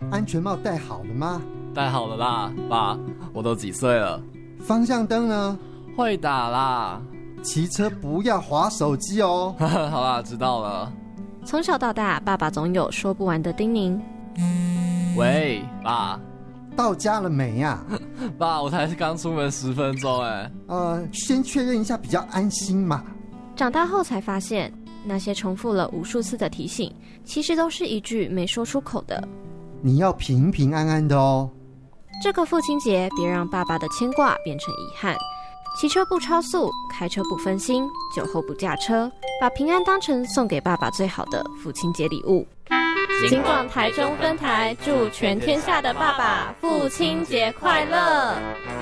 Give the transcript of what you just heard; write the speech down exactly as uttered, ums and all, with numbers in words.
安全帽戴好了吗？ 戴好了啦，爸，我都几岁了。 方向灯呢？ 会打啦。 骑车不要滑手机哦。 好啦，知道了。 从小到大，爸爸总有说不完的叮咛。 喂，爸。 到家了没呀、啊？ 爸，我才刚出门十分钟哎。 呃，先确认一下比较安心嘛。 长大后才发现，那些重复了无数次的提醒，其实都是一句没说出口的。 你要平平安安的哦。 这个父亲节，别让爸爸的牵挂变成遗憾。骑车不超速，开车不分心，酒后不驾车，把平安当成送给爸爸最好的父亲节礼物。警广台中分台祝全天下的爸爸父亲节快乐。